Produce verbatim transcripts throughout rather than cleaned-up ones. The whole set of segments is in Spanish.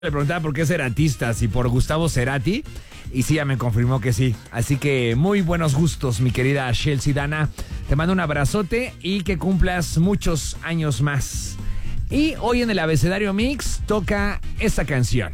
Le preguntaba por qué Ceratista, si por Gustavo Cerati, y sí, ya me confirmó que sí. Así que muy buenos gustos, mi querida Chelsea Dana. Te mando un abrazote y que cumplas muchos años más. Y hoy en el Abecedario Mix toca esta canción,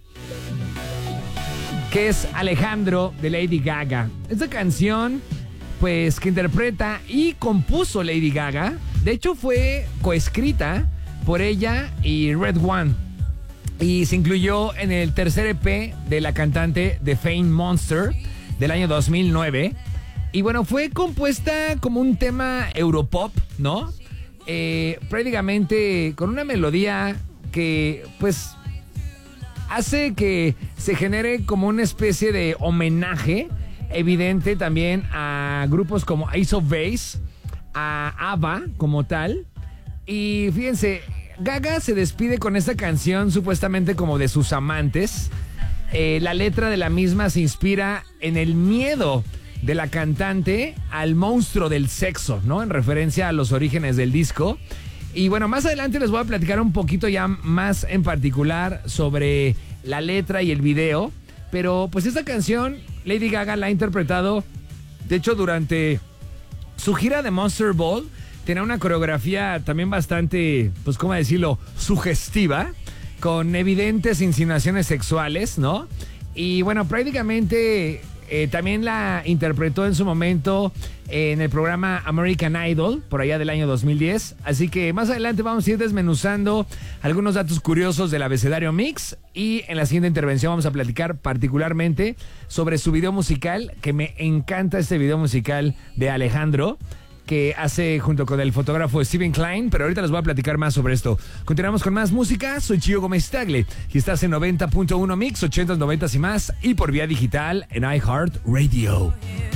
que es Alejandro de Lady Gaga. Esta canción, pues, que interpreta y compuso Lady Gaga. De hecho, fue coescrita por ella y Red One. Y se incluyó en el tercer E P de la cantante The Fame Monster del año dos mil nueve. Y bueno, fue compuesta como un tema europop, ¿no? Eh, prácticamente con una melodía que, pues, hace que se genere como una especie de homenaje evidente también a grupos como Ace of Base, a ABBA como tal. Y fíjense, Gaga se despide con esta canción supuestamente como de sus amantes. Eh, la letra de la misma se inspira en el miedo de la cantante al monstruo del sexo, ¿no? En referencia a los orígenes del disco. Y bueno, más adelante les voy a platicar un poquito ya más en particular sobre la letra y el video. Pero pues esta canción Lady Gaga la ha interpretado, de hecho, durante su gira de Monster Ball. Tenía una coreografía también bastante, pues, ¿cómo decirlo?, sugestiva, con evidentes insinuaciones sexuales, ¿no? Y bueno, prácticamente eh, también la interpretó en su momento en el programa American Idol, por allá del año dos mil diez. Así que más adelante vamos a ir desmenuzando algunos datos curiosos del Abecedario Mix. Y en la siguiente intervención vamos a platicar particularmente sobre su video musical, que me encanta este video musical de Alejandro, que hace junto con el fotógrafo Steven Klein, pero ahorita les voy a platicar más sobre esto. Continuamos con más música, soy Chio Gómez Tagle y estás en noventa punto uno Mix, ochentas, noventas y más, y por vía digital en iHeartRadio.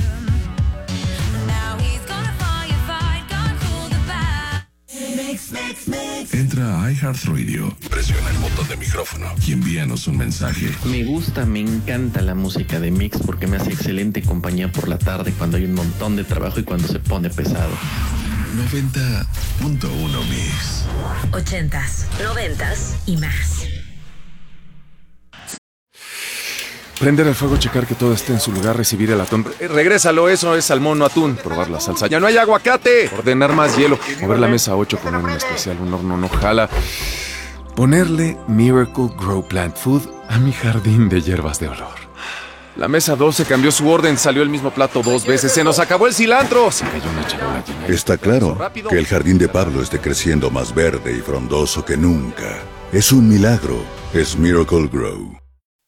Entra a iHeartRadio, presiona el botón de micrófono y envíanos un mensaje. Me gusta, me encanta la música de Mix porque me hace excelente compañía por la tarde cuando hay un montón de trabajo y cuando se pone pesado. noventa punto uno Mix. Ochentas, noventas y más. Prender el fuego, checar que todo esté en su lugar, recibir el atún. Eh, regrésalo, eso es salmón, no atún. Probar la salsa. ¡Ya no hay aguacate! Ordenar más hielo. Mover la mesa ocho, poner un especial, un horno no jala. Ponerle Miracle Grow Plant Food a mi jardín de hierbas de olor. La mesa doce cambió su orden, salió el mismo plato dos veces. ¡Se nos acabó el cilantro! Se cayó una charola llena. Está claro que el jardín de Pablo esté creciendo más verde y frondoso que nunca. Es un milagro. Es Miracle Grow.